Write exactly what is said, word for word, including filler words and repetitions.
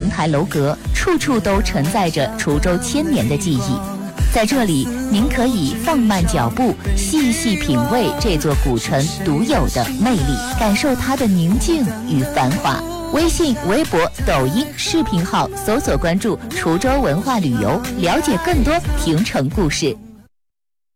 亭台楼阁，处处都承载着滁州千年的记忆。在这里，您可以放慢脚步，细细品味这座古城独有的魅力，感受它的宁静与繁华。微信、微博、抖音视频号搜索关注滁州文化旅游，了解更多亭城故事。